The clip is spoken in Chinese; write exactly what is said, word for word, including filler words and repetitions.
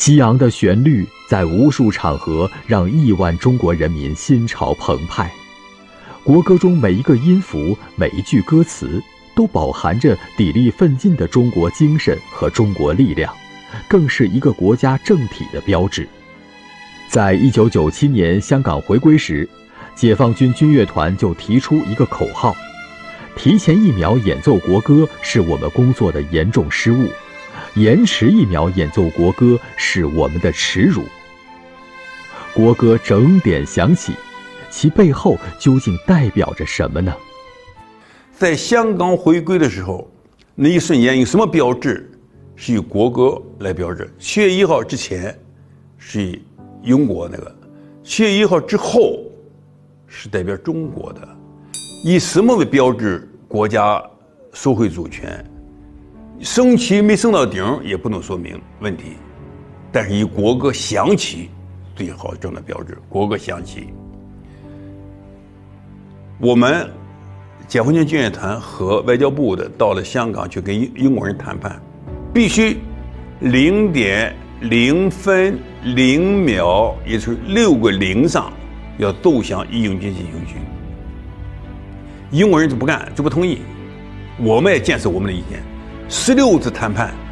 激昂的旋律在无数场合让亿万中国人民心潮澎湃。国歌中每一个音符、每一句歌词都饱含着砥砺奋进的中国精神和中国力量，更是一个国家政体的标志。在一九九七年香港回归时，解放军军乐团就提出一个口号：提前一秒演奏国歌是我们工作的严重失误，延迟一秒演奏国歌是我们的耻辱。国歌整点响起，其背后究竟代表着什么呢？ 在香港回归的时候，那一瞬间有什么标志是以国歌来标志？七月一号之前是以英国那个，七月一号之后是代表中国的。以什么为标志国家收回主权？升旗没升到顶也不能说明问题，但是以国歌响起最好这样的标志。国歌响起，我们解放军军乐团和外交部的到了香港去跟英国人谈判，必须零点零分零秒，也就是六个零上要奏响义勇军进行曲。英国人就不干，就不同意。我们也坚持我们的意见。十六次谈判